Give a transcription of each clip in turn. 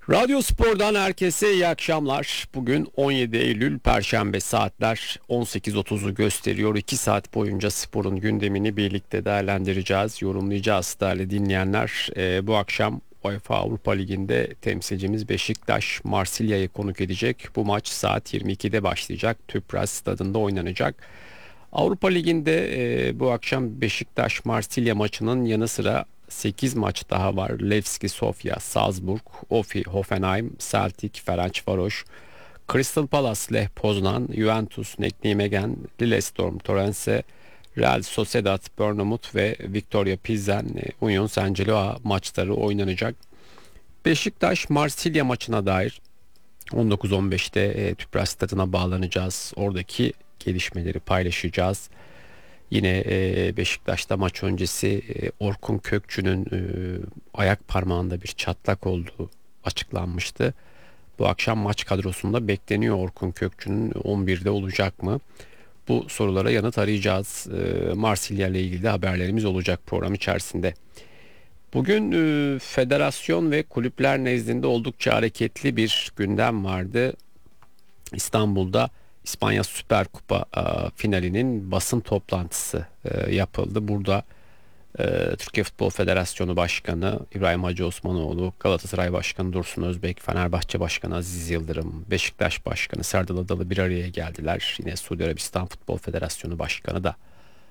Radyo Spor'dan herkese iyi akşamlar. Bugün 17 Eylül Perşembe, saatler 18.30'u gösteriyor. 2 saat boyunca sporun gündemini birlikte değerlendireceğiz, yorumlayacağız değerli dinleyenler. Bu akşam UEFA Avrupa Ligi'nde temsilcimiz Beşiktaş Marsilya'yı konuk edecek. Bu maç saat 22'de başlayacak. Tüpraş Stadı'nda oynanacak. Avrupa Ligi'nde bu akşam Beşiktaş Marsilya maçının yanı sıra 8 maç daha var. Levski Sofia, Salzburg, Ofi, Hoffenheim, Celtic, Ferencvaros, Crystal Palace, Lech Poznan, Juventus, Nijmegen, Lillestrøm, Torrance, Real Sociedad, Bournemouth ve Victoria Pilsen, Union Saint-Gilloise maçları oynanacak. Beşiktaş Marsilya maçına dair 19.15'te Tüpraş Stadı'na bağlanacağız. Oradaki gelişmeleri paylaşacağız. Yine Beşiktaş'ta maç öncesi Orkun Kökçü'nün ayak parmağında bir çatlak olduğu açıklanmıştı. Bu akşam maç kadrosunda bekleniyor, Orkun Kökçü'nün 11'de olacak mı? Bu sorulara yanıt arayacağız. Marsilya ile ilgili de haberlerimiz olacak program içerisinde. Bugün federasyon ve kulüpler nezdinde oldukça hareketli bir gündem vardı. İstanbul'da İspanya Süper Kupa finalinin basın toplantısı yapıldı. Burada Türkiye Futbol Federasyonu Başkanı İbrahim Hacı Osmanoğlu, Galatasaray Başkanı Dursun Özbek, Fenerbahçe Başkanı Aziz Yıldırım, Beşiktaş Başkanı Serdal Adalı bir araya geldiler. Yine Suudi Arabistan Futbol Federasyonu Başkanı da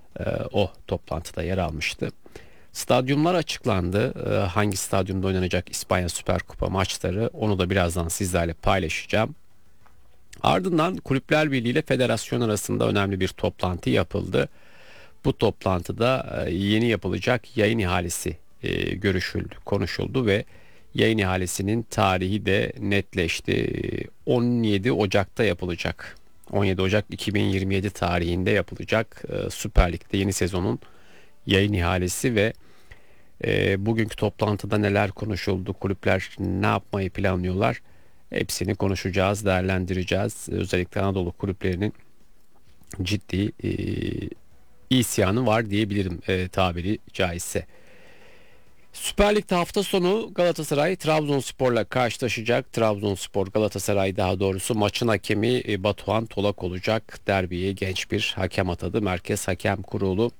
o toplantıda yer almıştı. Stadyumlar açıklandı. Hangi stadyumda oynanacak İspanya Süper Kupa maçları, onu da birazdan sizlerle paylaşacağım. Ardından Kulüpler Birliği ile federasyon arasında önemli bir toplantı yapıldı. Bu toplantıda yeni yapılacak yayın ihalesi görüşüldü, konuşuldu ve yayın ihalesinin tarihi de netleşti. 17 Ocak'ta yapılacak. 17 Ocak 2027 tarihinde yapılacak Süper Lig'de yeni sezonun yayın ihalesi ve bugünkü toplantıda neler konuşuldu, kulüpler ne yapmayı planlıyorlar? Hepsini konuşacağız, değerlendireceğiz. Özellikle Anadolu kulüplerinin ciddi isyanı var diyebilirim, tabiri caizse. Süper Lig'de hafta sonu Galatasaray Trabzonspor'la karşılaşacak. Trabzonspor Galatasaray, daha doğrusu maçın hakemi Batuhan Tolak olacak. Derbiye genç bir hakem atadı Merkez Hakem Kurulu.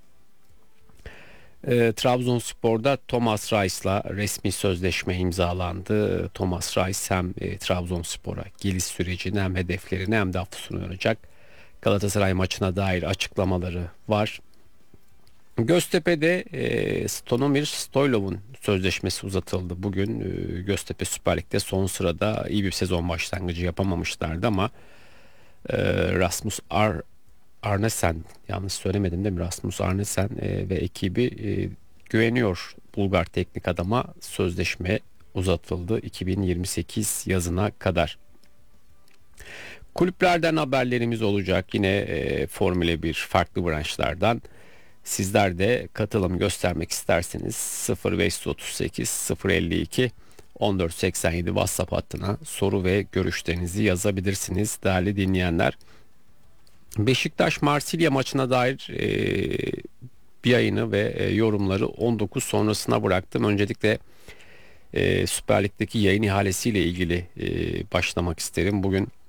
Trabzonspor'da Thomas Reis'la resmi sözleşme imzalandı. Thomas Reis hem Trabzonspor'a geliş sürecini hem hedeflerini hem de hafta sonu oynayacak Galatasaray maçına dair açıklamaları var. Göztepe'de Stonomir Stoylov'un sözleşmesi uzatıldı. Bugün Göztepe Süper Lig'de son sırada iyi bir sezon başlangıcı yapamamışlardı ama Rasmus Arnesen, yanlış söylemedim değil mi? Rasmus Arnesen ve ekibi güveniyor Bulgar teknik adama, sözleşme uzatıldı 2028 yazına kadar. Kulüplerden haberlerimiz olacak yine, Formula 1 farklı branşlardan. Sizler de katılım göstermek isterseniz 0538 052 1487 WhatsApp hattına soru ve görüşlerinizi yazabilirsiniz değerli dinleyenler. Beşiktaş Marsilya maçına dair bir yayını ve yorumları 19 sonrasına bıraktım. Öncelikle Süper Lig'deki yayın ihalesiyle ilgili başlamak isterim. Bugün